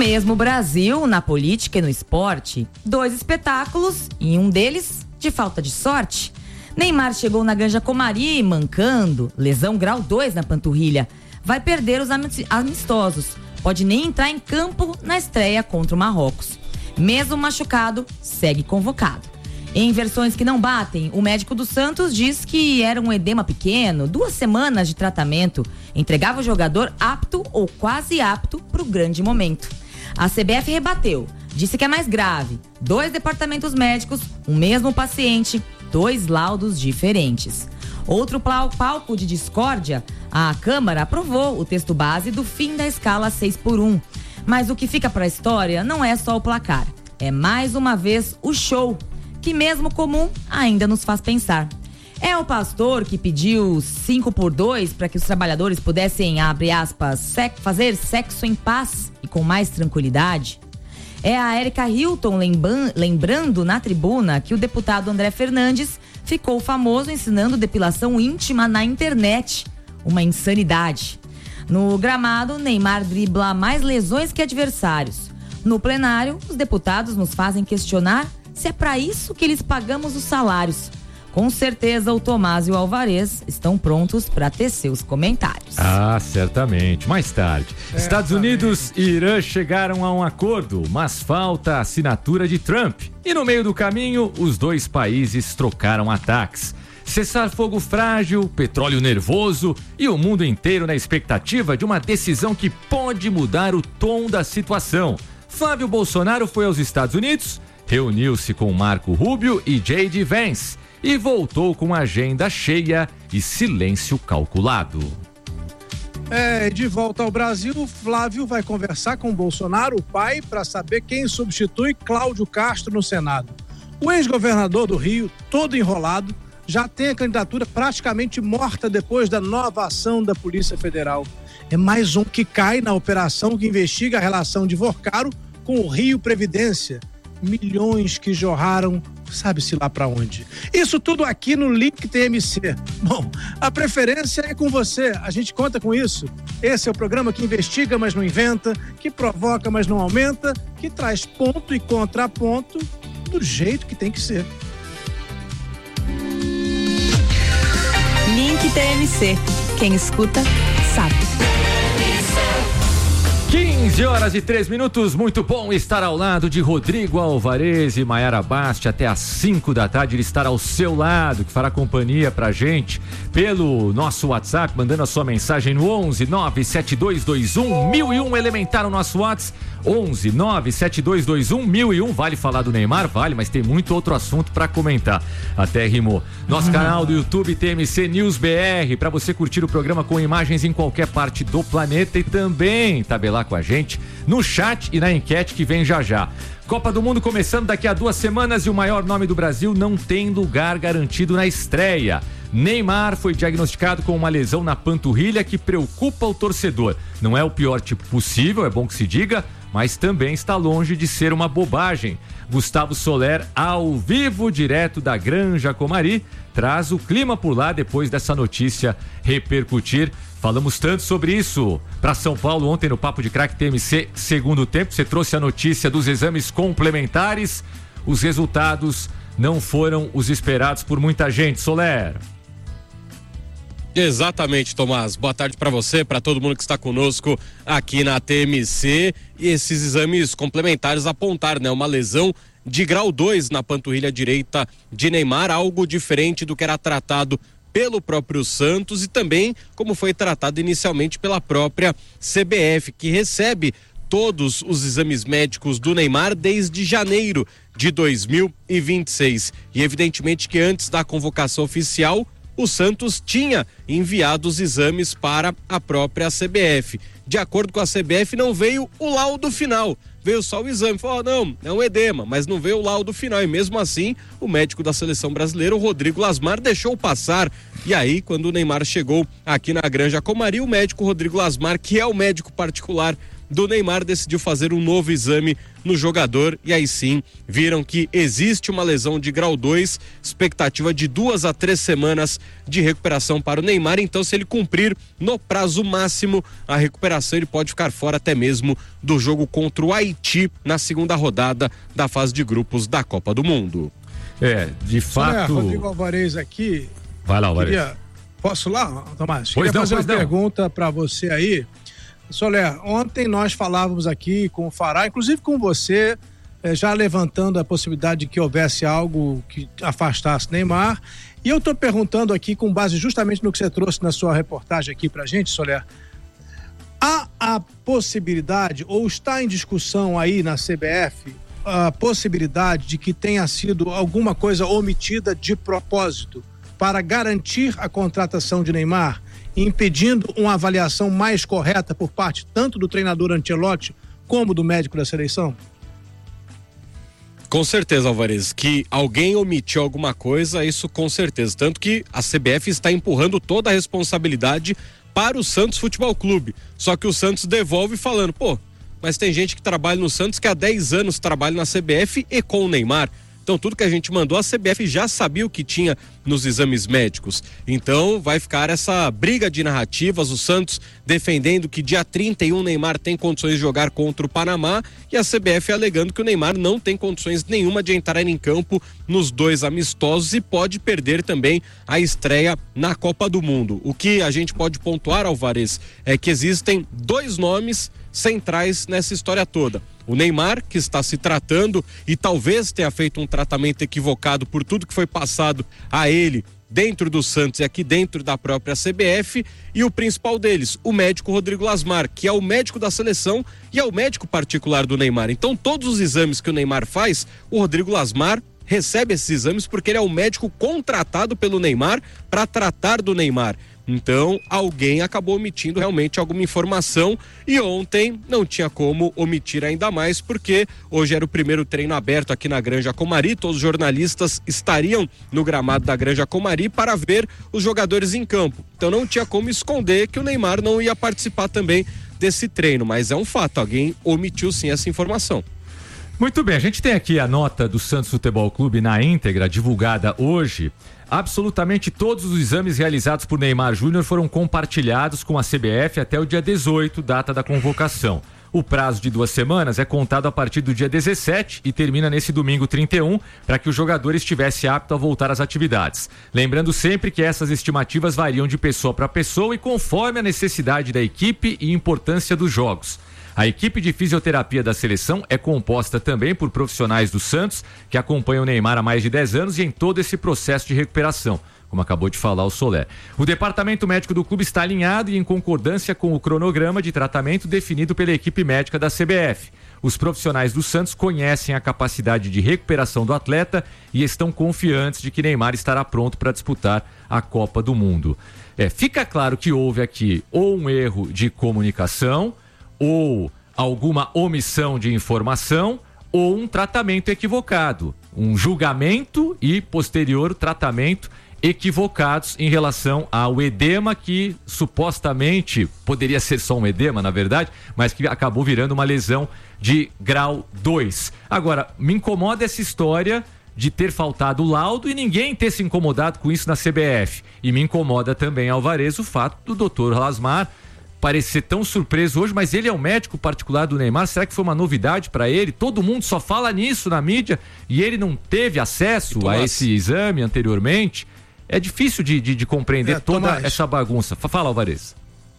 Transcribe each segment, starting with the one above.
mesmo Brasil, na política e no esporte, 2 espetáculos e um deles de falta de sorte. Neymar chegou na Granja Comari mancando, lesão grau 2 na panturrilha. Vai perder os amistosos, pode nem entrar em campo na estreia contra o Marrocos. Mesmo machucado, segue convocado. Em versões que não batem, o médico do Santos diz que era um edema pequeno, 2 semanas de tratamento, entregava o jogador apto ou quase apto para o grande momento. A CBF rebateu, disse que é mais grave, 2 departamentos médicos, o mesmo paciente, 2 laudos diferentes. Outro palco de discórdia, a Câmara aprovou o texto base do fim da escala 6x1. Mas o que fica para a história não é só o placar, é mais uma vez o show, que mesmo comum ainda nos faz pensar. É o pastor que pediu 5x2 para que os trabalhadores pudessem, abre aspas, fazer sexo em paz e com mais tranquilidade? É a Erika Hilton lembrando na tribuna que o deputado André Fernandes ficou famoso ensinando depilação íntima na internet. Uma insanidade. No gramado, Neymar dribla mais lesões que adversários. No plenário, os deputados nos fazem questionar se é para isso que eles pagamos os salários. Com certeza o Tomás e o Alvarez estão prontos para tecer os comentários. Ah, certamente. Mais tarde. Estados Unidos e Irã chegaram a um acordo, mas falta a assinatura de Trump. E no meio do caminho, os 2 países trocaram ataques. Cessar fogo frágil, petróleo nervoso e o mundo inteiro na expectativa de uma decisão que pode mudar o tom da situação. Flávio Bolsonaro foi aos Estados Unidos, reuniu-se com Marco Rubio e J.D. Vance e voltou com agenda cheia e silêncio calculado. De volta ao Brasil, Flávio vai conversar com Bolsonaro, o pai, para saber quem substitui Cláudio Castro no Senado. O ex-governador do Rio, todo enrolado, já tem a candidatura praticamente morta depois da nova ação da Polícia Federal. É mais um que cai na operação que investiga a relação de Vorcaro com o Rio Previdência. Milhões que jorraram, sabe-se lá para onde. Isso tudo aqui no Link TMC. Bom, a preferência é com você, a gente conta com isso. Esse é o programa que investiga, mas não inventa, que provoca, mas não aumenta, que traz ponto e contraponto do jeito que tem que ser. Link TMC. Quem escuta, sabe. 15h03, muito bom estar ao lado de Rodrigo Alvarez e Maiara Basti até às 5 da tarde, ele estará ao seu lado, que fará companhia pra gente pelo nosso WhatsApp, mandando a sua mensagem no 11 97221 1001, elementar o nosso WhatsApp, 11 97221 1001, vale falar do Neymar? Vale, mas tem muito outro assunto pra comentar, até rimou. Nosso canal do YouTube TMC News BR, pra você curtir o programa com imagens em qualquer parte do planeta e também tabelar com a gente no chat e na enquete que vem já já. Copa do Mundo começando daqui a 2 semanas e o maior nome do Brasil não tem lugar garantido na estreia. Neymar foi diagnosticado com uma lesão na panturrilha que preocupa o torcedor. Não é o pior tipo possível, é bom que se diga, mas também está longe de ser uma bobagem. Gustavo Soler, ao vivo, direto da Granja Comari, traz o clima por lá depois dessa notícia repercutir. Falamos tanto sobre isso para São Paulo ontem no Papo de Craque TMC segundo tempo. Você trouxe a notícia dos exames complementares. Os resultados não foram os esperados por muita gente. Soler. Exatamente, Tomás. Boa tarde para você, para todo mundo que está conosco aqui na TMC. E esses exames complementares apontaram, né, uma lesão de grau 2 na panturrilha direita de Neymar, algo diferente do que era tratado pelo próprio Santos e também como foi tratado inicialmente pela própria CBF, que recebe todos os exames médicos do Neymar desde janeiro de 2026. E evidentemente que antes da convocação oficial, o Santos tinha enviado os exames para a própria CBF. De acordo com a CBF, não veio o laudo final, veio só o exame. Falou, não, é um edema, mas não veio o laudo final. E mesmo assim, o médico da seleção brasileira, o Rodrigo Lasmar, deixou passar. E aí, quando o Neymar chegou aqui na Granja Comari, o médico Rodrigo Lasmar, que é o médico particular do Neymar decidiu fazer um novo exame no jogador e aí sim viram que existe uma lesão de grau 2, expectativa de 2 a 3 semanas de recuperação para o Neymar. Então, se ele cumprir no prazo máximo a recuperação, ele pode ficar fora até mesmo do jogo contra o Haiti na segunda rodada da fase de grupos da Copa do Mundo. De fato. Rodrigo Alvarez aqui. Vai lá, Alvarez. Posso lá, Tomás? Queria fazer uma pergunta para você aí. Soler, ontem nós falávamos aqui com o Fará, inclusive com você, já levantando a possibilidade de que houvesse algo que afastasse Neymar. E eu estou perguntando aqui, com base justamente no que você trouxe na sua reportagem aqui pra gente, Soler, há a possibilidade, ou está em discussão aí na CBF, a possibilidade de que tenha sido alguma coisa omitida de propósito para garantir a contratação de Neymar, impedindo uma avaliação mais correta por parte tanto do treinador Ancelotti como do médico da seleção? Com certeza, Alvarez, que alguém omitiu alguma coisa, isso com certeza, tanto que a CBF está empurrando toda a responsabilidade para o Santos Futebol Clube, só que o Santos devolve falando, mas tem gente que trabalha no Santos que há 10 anos trabalha na CBF e com o Neymar. Então, tudo que a gente mandou, a CBF já sabia o que tinha nos exames médicos. Então, vai ficar essa briga de narrativas, o Santos defendendo que dia 31 o Neymar tem condições de jogar contra o Panamá e a CBF alegando que o Neymar não tem condições nenhuma de entrar em campo nos 2 amistosos e pode perder também a estreia na Copa do Mundo. O que a gente pode pontuar, Alvarez, é que existem 2 nomes centrais nessa história toda. O Neymar, que está se tratando e talvez tenha feito um tratamento equivocado por tudo que foi passado a ele dentro do Santos e aqui dentro da própria CBF, e o principal deles, o médico Rodrigo Lasmar, que é o médico da seleção e é o médico particular do Neymar. Então, todos os exames que o Neymar faz, o Rodrigo Lasmar recebe esses exames porque ele é o médico contratado pelo Neymar para tratar do Neymar. Então, alguém acabou omitindo realmente alguma informação e ontem não tinha como omitir ainda mais, porque hoje era o primeiro treino aberto aqui na Granja Comari, todos os jornalistas estariam no gramado da Granja Comari para ver os jogadores em campo. Então não tinha como esconder que o Neymar não ia participar também desse treino, mas é um fato, alguém omitiu sim essa informação. Muito bem, a gente tem aqui a nota do Santos Futebol Clube na íntegra, divulgada hoje. Absolutamente todos os exames realizados por Neymar Júnior foram compartilhados com a CBF até o dia 18, data da convocação. O prazo de 2 semanas é contado a partir do dia 17 e termina nesse domingo 31, para que o jogador estivesse apto a voltar às atividades. Lembrando sempre que essas estimativas variam de pessoa para pessoa e conforme a necessidade da equipe e importância dos jogos. A equipe de fisioterapia da seleção é composta também por profissionais do Santos que acompanham o Neymar há mais de 10 anos e em todo esse processo de recuperação, como acabou de falar o Soler. O departamento médico do clube está alinhado e em concordância com o cronograma de tratamento definido pela equipe médica da CBF. Os profissionais do Santos conhecem a capacidade de recuperação do atleta e estão confiantes de que Neymar estará pronto para disputar a Copa do Mundo. Fica claro que houve aqui ou um erro de comunicação, ou alguma omissão de informação, ou um tratamento equivocado, um julgamento e posterior tratamento equivocados em relação ao edema que supostamente poderia ser só um edema, na verdade, mas que acabou virando uma lesão de grau 2. Agora, me incomoda essa história de ter faltado o laudo e ninguém ter se incomodado com isso na CBF. E me incomoda também, Alvarez, o fato do doutor Lasmar parecer tão surpreso hoje, mas ele é o médico particular do Neymar, será que foi uma novidade para ele? Todo mundo só fala nisso na mídia e ele não teve acesso a esse exame anteriormente? É difícil de compreender toda essa bagunça. Fala, Alvarez.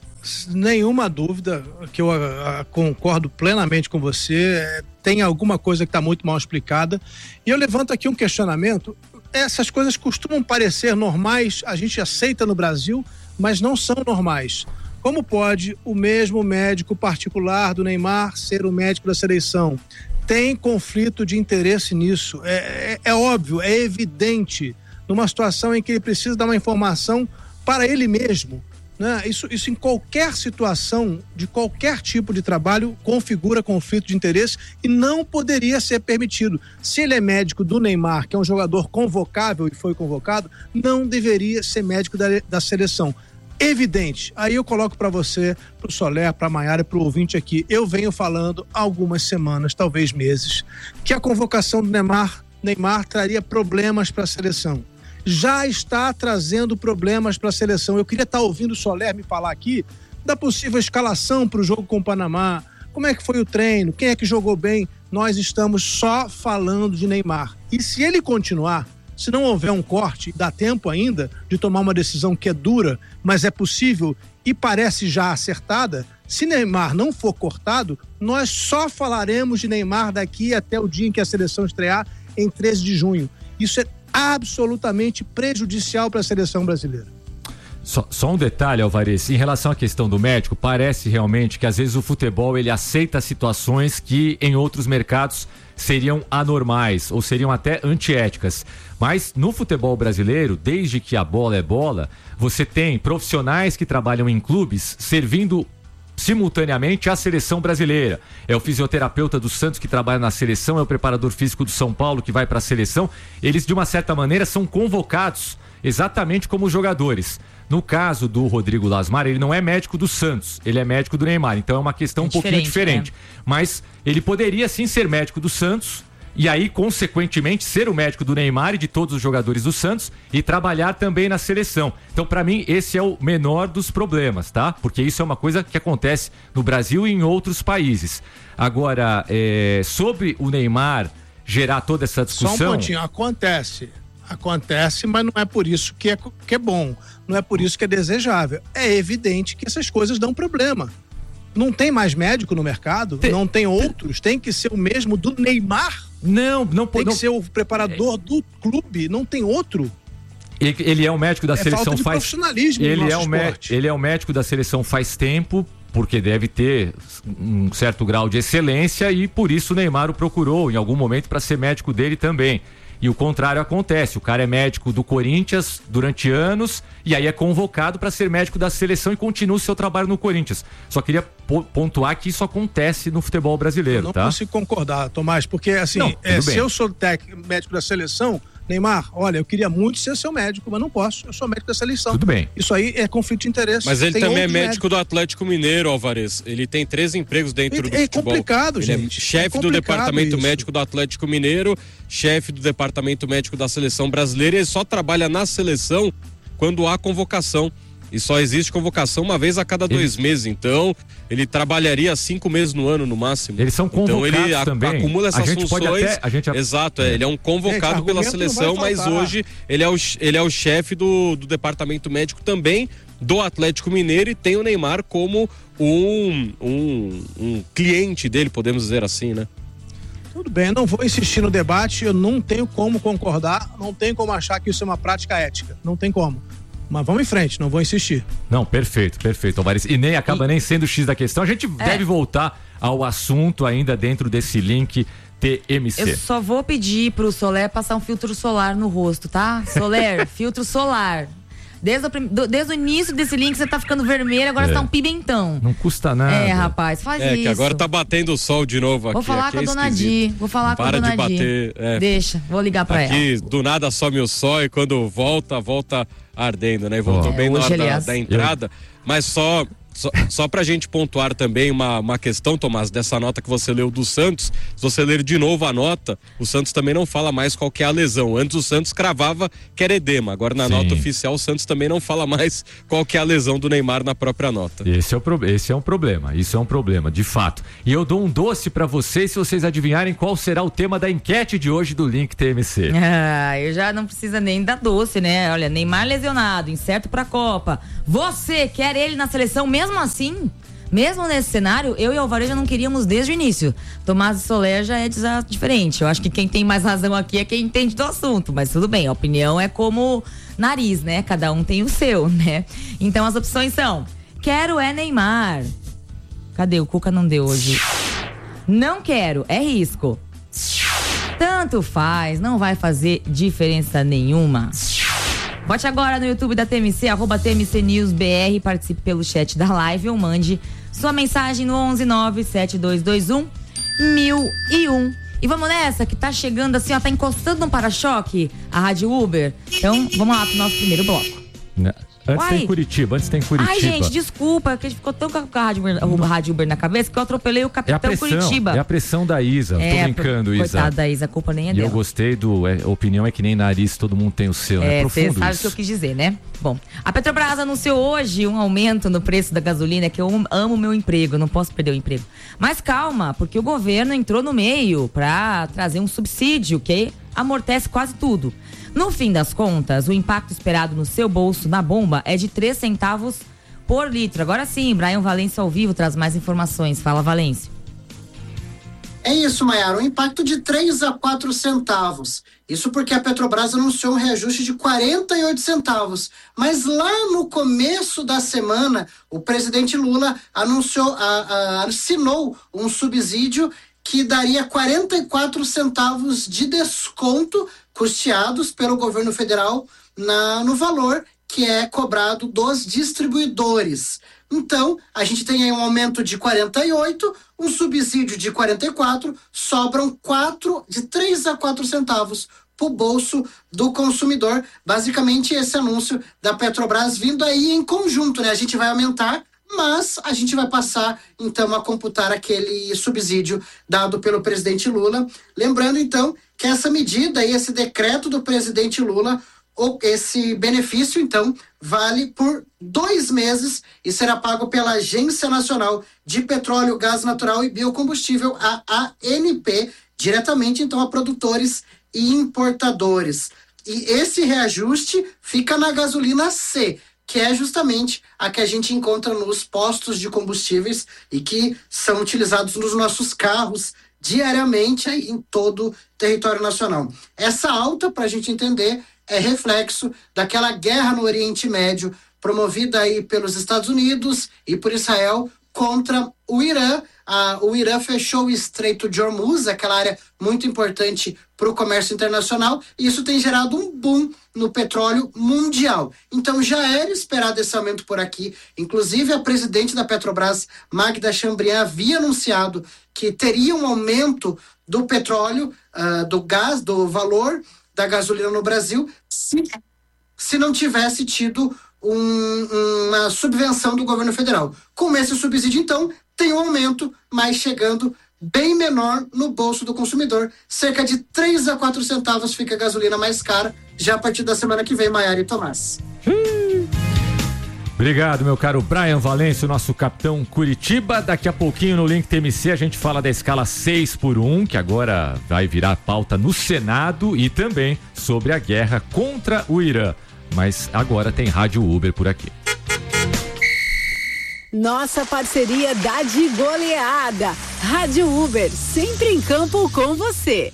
Nenhuma dúvida que eu concordo plenamente com você, tem alguma coisa que está muito mal explicada e eu levanto aqui um questionamento. Essas coisas costumam parecer normais, a gente aceita no Brasil, mas não são normais. Como pode o mesmo médico particular do Neymar ser o médico da seleção? Tem conflito de interesse nisso. É óbvio, é evidente, numa situação em que ele precisa dar uma informação para ele mesmo, né? Isso em qualquer situação, de qualquer tipo de trabalho, configura conflito de interesse e não poderia ser permitido. Se ele é médico do Neymar, que é um jogador convocável e foi convocado, não deveria ser médico da seleção. evidente. Aí eu coloco para você, pro Soler, pra Maiara e pro ouvinte aqui. Eu venho falando há algumas semanas, talvez meses, que a convocação do Neymar traria problemas para a seleção. Já está trazendo problemas para a seleção. Eu queria estar ouvindo o Soler me falar aqui da possível escalação para o jogo com o Panamá. Como é que foi o treino? Quem é que jogou bem? Nós estamos só falando de Neymar. E se ele continuar, se não houver um corte, dá tempo ainda de tomar uma decisão que é dura, mas é possível e parece já acertada. Se Neymar não for cortado, nós só falaremos de Neymar daqui até o dia em que a seleção estrear, em 13 de junho. Isso é absolutamente prejudicial para a seleção brasileira. Só um detalhe, Alvarez, em relação à questão do médico, parece realmente que às vezes o futebol ele aceita situações que em outros mercados seriam anormais ou seriam até antiéticas. Mas no futebol brasileiro, desde que a bola é bola, você tem profissionais que trabalham em clubes servindo simultaneamente à seleção brasileira. É o fisioterapeuta do Santos que trabalha na seleção, é o preparador físico do São Paulo que vai para a seleção. Eles, de uma certa maneira, são convocados exatamente como os jogadores. No caso do Rodrigo Lasmar, ele não é médico do Santos, ele é médico do Neymar, então é uma questão um pouquinho diferente. Mas ele poderia sim ser médico do Santos e aí, consequentemente, ser o médico do Neymar e de todos os jogadores do Santos e trabalhar também na seleção. Então, para mim, esse é o menor dos problemas, tá? Porque isso é uma coisa que acontece no Brasil e em outros países. Agora, sobre o Neymar gerar toda essa discussão... Só um pontinho, acontece, mas não é por isso que é bom, não é por isso que é desejável. É evidente que essas coisas dão problema. Não tem mais médico no mercado, não tem outros, tem que ser o mesmo do Neymar. Não tem que ser o preparador do clube, não tem outro. Ele é o médico da seleção falta de profissionalismo no nosso esporte. Ele é o médico da seleção faz tempo, porque deve ter um certo grau de excelência e por isso o Neymar o procurou em algum momento para ser médico dele também. E o contrário acontece, o cara é médico do Corinthians durante anos e aí é convocado para ser médico da seleção e continua o seu trabalho no Corinthians. Só queria pontuar que isso acontece no futebol brasileiro, não consigo concordar, Tomás, porque assim, se eu sou médico da seleção, Neymar, olha, eu queria muito ser seu médico, mas não posso, eu sou médico da seleção. Tudo bem. Isso aí é conflito de interesse. Mas ele também é médico do Atlético Mineiro, Alvarez. Ele tem 3 empregos dentro do futebol. É complicado, gente. Ele é chefe do departamento médico do Atlético Mineiro, chefe do departamento médico da seleção brasileira, e ele só trabalha na seleção quando há convocação. E só existe convocação uma vez a cada 2 meses. Então, ele trabalharia 5 meses no ano, no máximo. Eles são convocados então, ele também. Acumula essas funções. Exato, ele é um convocado pela seleção, mas hoje ele é o chefe do departamento médico também do Atlético Mineiro e tem o Neymar como um cliente dele, podemos dizer assim, né? Tudo bem, eu não vou insistir no debate, eu não tenho como concordar, não tenho como achar que isso é uma prática ética, não tem como. Mas vamos em frente, não vou insistir. Não, perfeito, Alvarez. E nem acaba nem sendo o X da questão. A gente deve voltar ao assunto ainda dentro desse link TMC. Eu só vou pedir pro Soler passar um filtro solar no rosto, tá? Soler, filtro solar. Desde o início desse link você tá ficando vermelho, agora você tá um pimentão. Não custa nada. Rapaz, faz isso. Que agora tá batendo o sol de novo aqui. Vou falar com a dona Di. Para de bater. Deixa, vou ligar pra ela. Aqui, do nada some o sol e quando volta ardendo, né? E voltou bem na hora da entrada. Mas só pra gente pontuar também uma questão, Tomás, dessa nota que você leu do Santos, se você ler de novo a nota, o Santos também não fala mais qual que é a lesão. Antes o Santos cravava que era edema, agora na nota oficial o Santos também não fala mais qual que é a lesão do Neymar na própria nota. Esse é um problema, de fato. E eu dou um doce pra vocês se vocês adivinharem qual será o tema da enquete de hoje do Link TMC. Eu já não precisa nem dar doce, né? Olha, Neymar lesionado, incerto pra Copa. Você quer ele na seleção mesmo assim? Mesmo nesse cenário, eu e o Alvarez já não queríamos desde o início. Tomás e Soler já é diferente. Eu acho que quem tem mais razão aqui é quem entende do assunto. Mas tudo bem, a opinião é como nariz, né? Cada um tem o seu, né? Então as opções são: quero é Neymar. Cadê? O Cuca não deu hoje. Não quero, é risco. Tanto faz, não vai fazer diferença nenhuma. Vote agora no YouTube da TMC, @TMCNewsBR, participe pelo chat da live ou mande sua mensagem no 1197221 1001. E vamos nessa, que tá chegando assim, tá encostando no para-choque a Rádio Uber. Então, vamos lá pro nosso primeiro bloco. Antes tem Curitiba. Ai, gente, desculpa, porque a gente ficou tão com a Rádio Uber na cabeça que eu atropelei o Capitão Curitiba. É a pressão da Isa, tô brincando, Isa. Coitada da Isa, a culpa nem é dela. E eu gostei a opinião é que nem nariz, todo mundo tem o seu, né? Você sabe o que eu quis dizer, né? Bom, a Petrobras anunciou hoje um aumento no preço da gasolina, que eu amo o meu emprego, não posso perder o emprego. Mas calma, porque o governo entrou no meio para trazer um subsídio que amortece quase tudo. No fim das contas, o impacto esperado no seu bolso na bomba é de 3 centavos por litro. Agora sim, Brian Valêncio ao vivo traz mais informações. Fala, Valêncio. É isso, Maiara, um impacto de 3 a 4 centavos. Isso porque a Petrobras anunciou um reajuste de 48 centavos. Mas lá no começo da semana, o presidente Lula assinou um subsídio que daria 44 centavos de desconto custeados pelo governo federal no valor que é cobrado dos distribuidores. Então, a gente tem aí um aumento de 48, um subsídio de 44, sobram de 3 a 4 centavos para o bolso do consumidor. Basicamente, esse anúncio da Petrobras vindo aí em conjunto, né? A gente vai aumentar, mas a gente vai passar, então, a computar aquele subsídio dado pelo presidente Lula. Lembrando, então, que essa medida e esse decreto do presidente Lula, esse benefício, então, vale por 2 meses e será pago pela Agência Nacional de Petróleo, Gás Natural e Biocombustível, a ANP, diretamente, então, a produtores e importadores. E esse reajuste fica na gasolina C, que é justamente a que a gente encontra nos postos de combustíveis e que são utilizados nos nossos carros diariamente aí em todo o território nacional. Essa alta, para a gente entender, é reflexo daquela guerra no Oriente Médio promovida aí pelos Estados Unidos e por Israel contra o Irã. O Irã fechou o Estreito de Hormuz, aquela área muito importante para o comércio internacional, e isso tem gerado um boom no petróleo mundial. Então já era esperado esse aumento por aqui. Inclusive a presidente da Petrobras, Magda Chambriand, havia anunciado que teria um aumento do petróleo, do gás, do valor da gasolina no Brasil, se não tivesse tido uma subvenção do governo federal. Com esse subsídio, então, tem um aumento, mas chegando bem menor no bolso do consumidor. Cerca de 3 a 4 centavos fica a gasolina mais cara, já a partir da semana que vem, Maiara e Tomás. Obrigado, meu caro Brian Valêncio, nosso capitão Curitiba. Daqui a pouquinho no Link TMC a gente fala da escala 6x1, que agora vai virar pauta no Senado, e também sobre a guerra contra o Irã. Mas agora tem Rádio Uber por aqui. Nossa parceria dá de goleada. Rádio Uber, sempre em campo com você.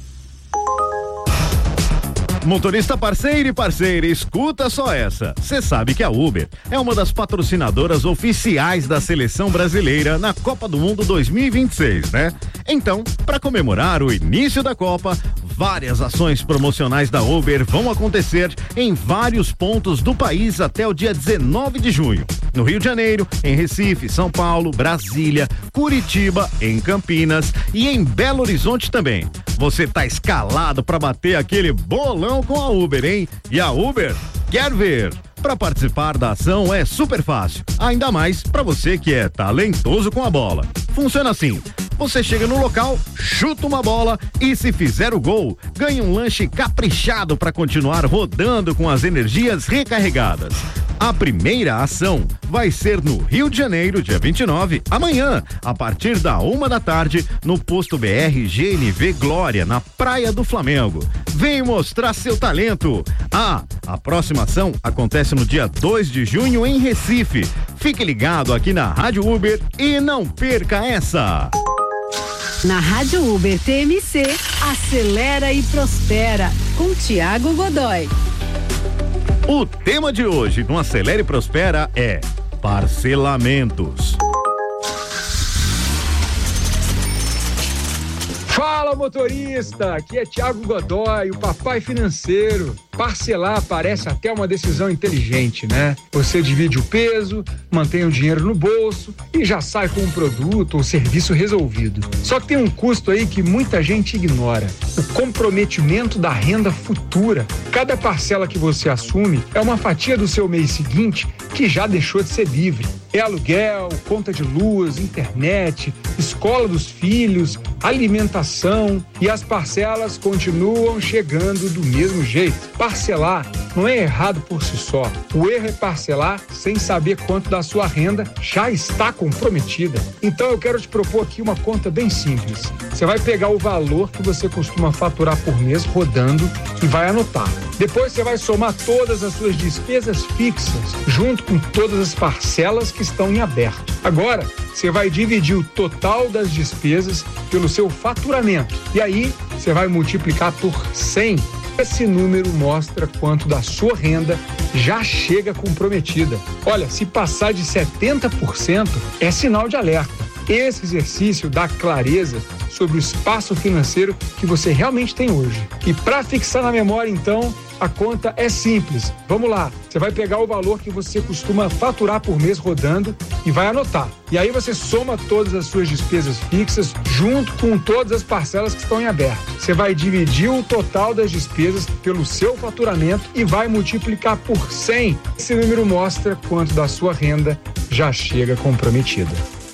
Motorista parceiro e parceira, escuta só essa. Você sabe que a Uber é uma das patrocinadoras oficiais da seleção brasileira na Copa do Mundo 2026, né? Então, para comemorar o início da Copa, várias ações promocionais da Uber vão acontecer em vários pontos do país até o dia 19 de junho. No Rio de Janeiro, em Recife, São Paulo, Brasília, Curitiba, em Campinas e em Belo Horizonte também. Você tá escalado para bater aquele bolão com a Uber, hein? E a Uber quer ver. Para participar da ação é super fácil, ainda mais para você que é talentoso com a bola. Funciona assim: você chega no local, chuta uma bola e, se fizer o gol, ganha um lanche caprichado para continuar rodando com as energias recarregadas. A primeira ação vai ser no Rio de Janeiro, dia 29, amanhã, a partir da 13h, no posto BR GNV Glória, na Praia do Flamengo. Vem mostrar seu talento. A próxima ação acontece no dia 2 de junho em Recife. Fique ligado aqui na Rádio Uber e não perca essa. Na Rádio Uber TMC, acelera e prospera, com Thiago Godoy. O tema de hoje no Acelera e Prospera é parcelamentos. Fala, motorista! Aqui é Thiago Godoy, o papai financeiro. Parcelar parece até uma decisão inteligente, né? Você divide o peso, mantém o dinheiro no bolso e já sai com um produto ou serviço resolvido. Só que tem um custo aí que muita gente ignora: o comprometimento da renda futura. Cada parcela que você assume é uma fatia do seu mês seguinte que já deixou de ser livre. É aluguel, conta de luz, internet, escola dos filhos, alimentação, e as parcelas continuam chegando do mesmo jeito. Parcelar não é errado por si só. O erro é parcelar sem saber quanto da sua renda já está comprometida. Então eu quero te propor aqui uma conta bem simples. Você vai pegar o valor que você costuma faturar por mês rodando e vai anotar. Depois você vai somar todas as suas despesas fixas, junto com todas as parcelas que estão em aberto. Agora, você vai dividir o total das despesas pelo seu faturamento. E aí, você vai multiplicar por 100. Esse número mostra quanto da sua renda já chega comprometida. Olha, se passar de 70%, é sinal de alerta. Esse exercício dá clareza sobre o espaço financeiro que você realmente tem hoje. E para fixar na memória, então, a conta é simples. Vamos lá, você vai pegar o valor que você costuma faturar por mês rodando e vai anotar. E aí você soma todas as suas despesas fixas junto com todas as parcelas que estão em aberto. Você vai dividir o total das despesas pelo seu faturamento e vai multiplicar por 100. Esse número mostra quanto da sua renda já chega comprometida.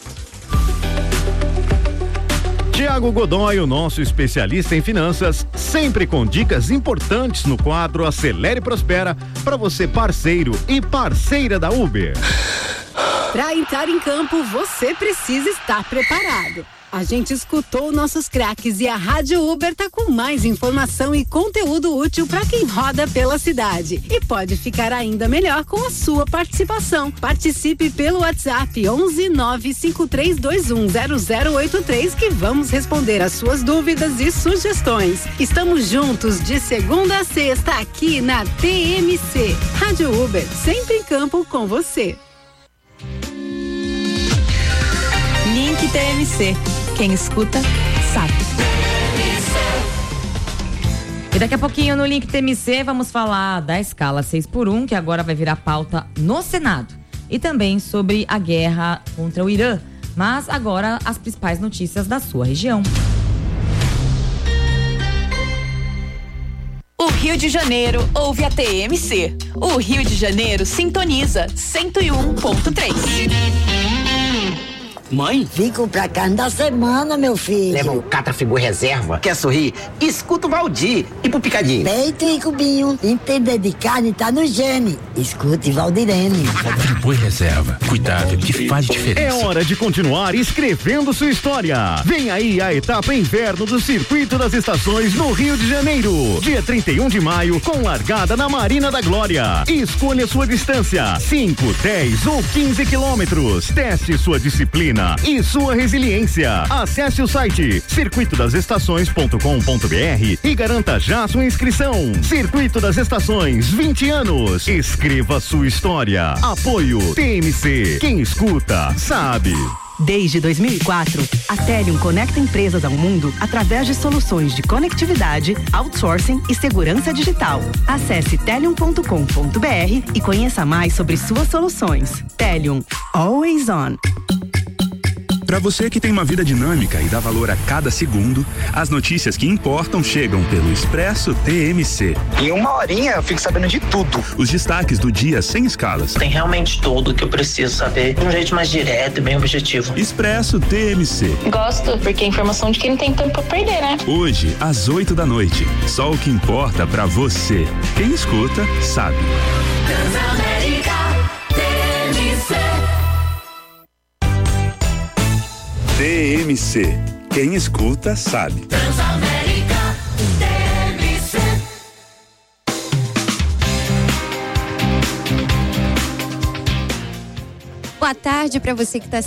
Tiago Godoy, o nosso especialista em finanças, sempre com dicas importantes no quadro Acelera e Prospera, para você parceiro e parceira da Uber. Para entrar em campo, você precisa estar preparado. A gente escutou nossos craques e a Rádio Uber tá com mais informação e conteúdo útil para quem roda pela cidade. E pode ficar ainda melhor com a sua participação. Participe pelo WhatsApp 11 95321 0083 que vamos responder as suas dúvidas e sugestões. Estamos juntos de segunda a sexta aqui na TMC. Rádio Uber, sempre em campo com você. Link TMC. Quem escuta, sabe. E daqui a pouquinho no Link TMC vamos falar da escala 6x1, que agora vai virar pauta no Senado. E também sobre a guerra contra o Irã. Mas agora as principais notícias da sua região. O Rio de Janeiro ouve a TMC. O Rio de Janeiro sintoniza 101.3. Mãe? Fico pra carne da semana, meu filho. Leva o Catrafigu Reserva. Quer sorrir? Escuta o Valdir. E pro Picadinho? Peito e cubinho. Entender de carne tá no gene. Escute Valdirene. Friboi Reserva. Cuidado que faz diferença. É hora de continuar escrevendo sua história. Vem aí a etapa inverno do Circuito das Estações no Rio de Janeiro. Dia 31 de maio, com largada na Marina da Glória. Escolha sua distância: 5, 10 ou 15 quilômetros. Teste sua disciplina e sua resiliência. Acesse o site circuitodasestações.com.br e garanta já sua inscrição. Circuito das Estações, 20 anos. Escreva sua história. Apoio TMC. Quem escuta, sabe. Desde 2004, a Telium conecta empresas ao mundo através de soluções de conectividade, outsourcing e segurança digital. Acesse telium.com.br e conheça mais sobre suas soluções. Telium, always on. Para você que tem uma vida dinâmica e dá valor a cada segundo, as notícias que importam chegam pelo Expresso TMC. Em uma horinha eu fico sabendo de tudo. Os destaques do dia sem escalas. Tem realmente tudo que eu preciso saber de um jeito mais direto e bem objetivo. Expresso TMC. Gosto, porque é informação de quem não tem tempo pra perder, né? Hoje, às 8 da noite. Só o que importa pra você. Quem escuta, sabe. Transamérica TMC. TMC. Quem escuta, sabe. Transamérica TMC. Boa tarde para você que está